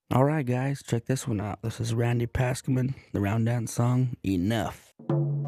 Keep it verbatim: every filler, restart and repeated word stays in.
All right, guys, check this one out. This is Randy Pascaman, the Round Dance song, Enough.